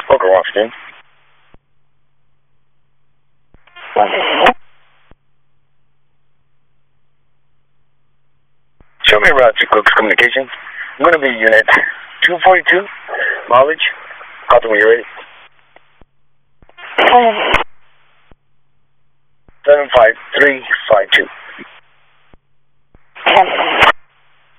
Booker Washington. Show me route to Cook's Communications. I'm going to be Unit 242, mileage. Call when you're ready. 75352.